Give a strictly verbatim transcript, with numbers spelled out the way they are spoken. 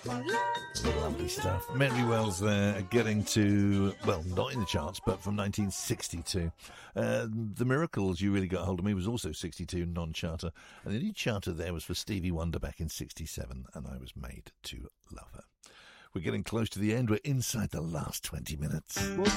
Lovely stuff. Mary Wells there, getting to, well, not in the charts, but from nineteen sixty-two. Uh, the Miracles, You Really Got Hold of Me, was also sixty-two, non-charter. And the only charter there was for Stevie Wonder back in sixty-seven, and I Was Made to Love Her. We're getting close to the end. We're inside the last twenty minutes.